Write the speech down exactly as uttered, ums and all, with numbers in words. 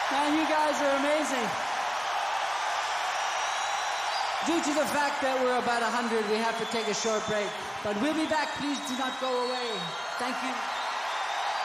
Man, you guys are amazing. Due to the fact that we're about one hundred, we have to take a short break. But we'll be back. Please do not go away. Thank you.